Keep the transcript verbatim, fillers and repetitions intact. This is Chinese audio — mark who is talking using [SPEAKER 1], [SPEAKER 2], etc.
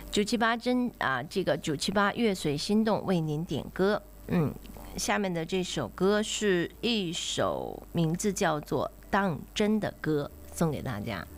[SPEAKER 1] 九七八真啊，这个九七八乐随心动为您点歌。嗯，下面的这首歌是一首名字叫做《当真的歌》，送给大家。